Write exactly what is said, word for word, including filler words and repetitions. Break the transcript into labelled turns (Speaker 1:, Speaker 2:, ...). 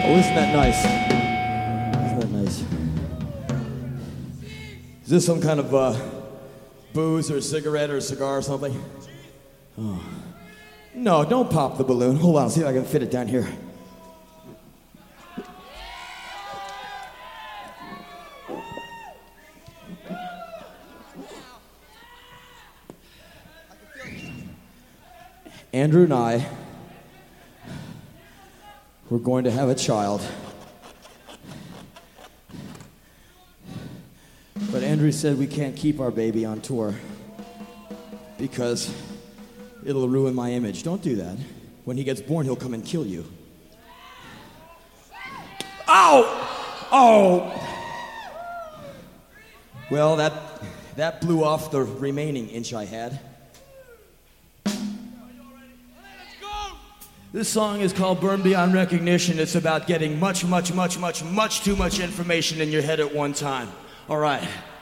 Speaker 1: isn't that nice? Isn't that nice? Is this some kind of uh, booze or cigarette or cigar or something? Oh. No, don't pop the balloon. Hold on, see if I can fit it down here. Andrew and I, we're going to have a child. But Andrew said we can't keep our baby on tour because it'll ruin my image. Don't do that. When he gets born, he'll come and kill you. Ow! Oh! Well, that, that blew off the remaining inch I had. This song is called Burn Beyond Recognition. It's about getting much, much, much, much, much too much information in your head at one time. All right.